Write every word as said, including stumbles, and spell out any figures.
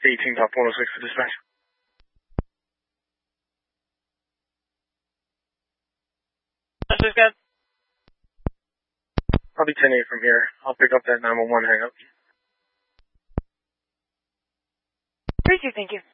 eighteen top one oh six to dispatch. That's good. I'll be ten eight from here. I'll pick up that nine one one hang up. Thank you, thank you.